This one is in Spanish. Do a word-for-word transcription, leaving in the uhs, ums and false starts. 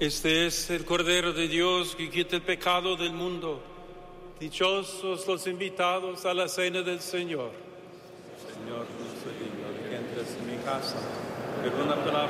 Este es el Cordero de Dios que quita el pecado del mundo. Dichosos los invitados a la cena del Señor. Señor, no soy digno de que entres en mi casa, pero una palabra